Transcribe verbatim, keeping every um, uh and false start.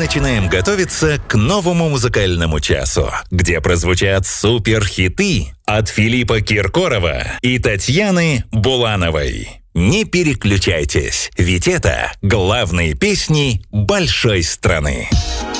начинаем готовиться к новому музыкальному часу, где прозвучат суперхиты от Филиппа Киркорова и Татьяны Булановой. Не переключайтесь, ведь это главные песни большой страны.